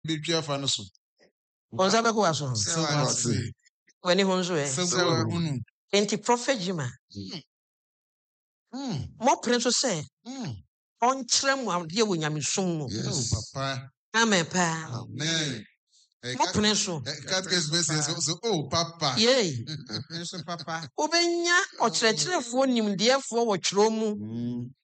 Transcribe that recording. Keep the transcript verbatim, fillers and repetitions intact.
betwa fa no so. Onza be ko aso. Se wase. Wani honzo e. Se hunu. Enti prophet Jima. Mm. Mo prince say. Mm. On kyerɛ mu ade wɔ nyamesom mu. Oh papa. Amen pa. Amen. Mo pene so. Catechists be say so oh papa. Yey. So papa. Obenya ɔkyerɛkyerɛfoɔ nimdeɛfoɔ wɔ kyerɛ mu.